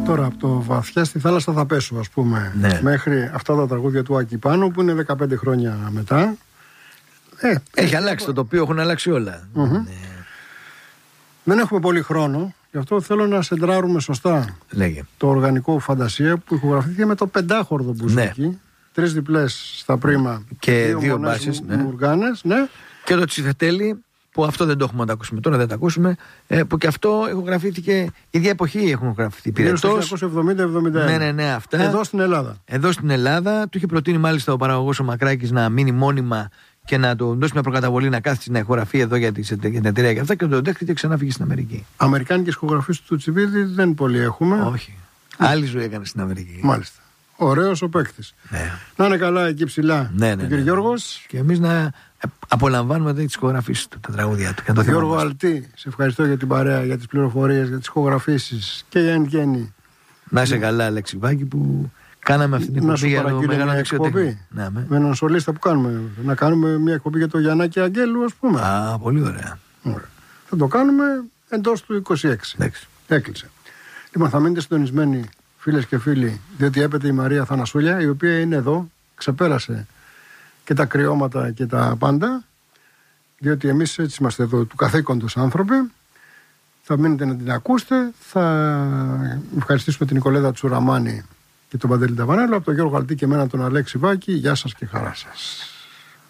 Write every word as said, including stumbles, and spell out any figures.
Τώρα από το βαθιά στη θάλασσα θα πέσω, ας πούμε, ναι. μέχρι αυτά τα τραγούδια του Άκη Πάνου που είναι δεκαπέντε χρόνια μετά. Ε, έχει έχει αλλάξει το τοπίο, έχουν αλλάξει όλα. Mm-hmm. Ναι. Δεν έχουμε πολύ χρόνο, γι' αυτό θέλω να σεντράρουμε σωστά. Λέγε. Το οργανικό Φαντασία που ηχογραφήθηκε με το πεντάχορδο μπουζούκι. Ναι. Τρεις διπλές στα πρίμα και δύο, δύο μπάσεις. Ναι. Μουργάνες, ναι. Και το Τσιφετέλη, που αυτό δεν το έχουμε να τα ακούσουμε τώρα, δεν τα ακούσουμε. Ε, που και αυτό ηχογραφήθηκε, ίδια εποχή έχουν γραφτεί. Πυρετός. χίλια εννιακόσια εβδομήντα εβδομήντα ένα. Ναι, ναι, ναι, αυτά. Εδώ στην Ελλάδα. Εδώ στην Ελλάδα. Του είχε προτείνει μάλιστα ο παραγωγός ο Μακράκης να μείνει μόνιμα και να του δώσει μια προκαταβολή να κάθεται στην ηχογραφία εδώ για, τις, για την εταιρεία και αυτά. Και τον δέχτηκε και ξανά φύγει στην Αμερική. Αμερικάνικες ηχογραφίες του Τσιβίδη δεν πολύ έχουμε. Όχι. Άλλη ζωή έκανε στην Αμερική. Μάλιστα. Ωραίος ο παίκτης. Ναι. Να είναι καλά εκεί ψηλά. Ναι, ναι, ο κ. ναι. Γιώργος. Και εμείς να απολαμβάνουμε τις ηχογραφήσεις του, τα τραγούδια του. Και το Γιώργο Αλτή, σε ευχαριστώ για την παρέα, για τις πληροφορίες, για τις ηχογραφήσεις και για εν γέννη. Να είσαι καλά, Αλεξιβάκη, που κάναμε αυτή την εκπομπή για το μεγάλο δεξιοτέχνη. Ναι, με έναν σολίστα που κάνουμε. Να κάνουμε μια εκπομπή για το Γιαννάκη Αγγέλου, ας πούμε. Α, πολύ ωραία. ωραία. Θα το κάνουμε εντός του είκοσι έξι. Έξι. Έκλεισε. Λοιπόν, θα μείνετε συντονισμένοι, φίλες και φίλοι, διότι έπεται η Μαρία Θανασούλια, η οποία είναι εδώ, ξεπέρασε και τα κρυώματα και τα πάντα, διότι εμείς έτσι είμαστε εδώ του καθήκοντος άνθρωποι. Θα μείνετε να την ακούσετε. Θα ευχαριστήσουμε την Νικολέδα Τσουραμάνη και τον Παντελή Ταβανέλο, από τον Γιώργο Αλτή και εμένα τον Αλέξη Βάκη. Γεια σας και χαρά σας.